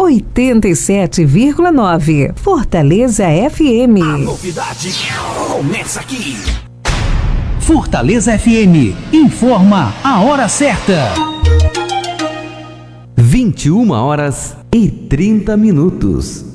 87,9. Fortaleza FM. A novidade começa aqui. Fortaleza FM informa a hora certa. 21h30.